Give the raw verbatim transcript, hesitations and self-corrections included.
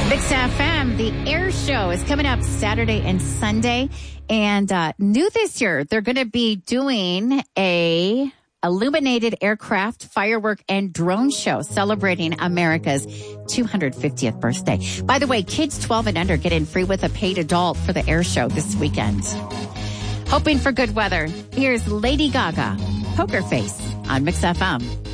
Mix F M, the air show is coming up Saturday and Sunday. And uh, new this year, they're going to be doing a illuminated aircraft, firework, and drone show celebrating America's two hundred fiftieth birthday. By the way, kids twelve and under get in free with a paid adult for the air show this weekend. Hoping for good weather. Here's Lady Gaga, Poker Face on Mix F M.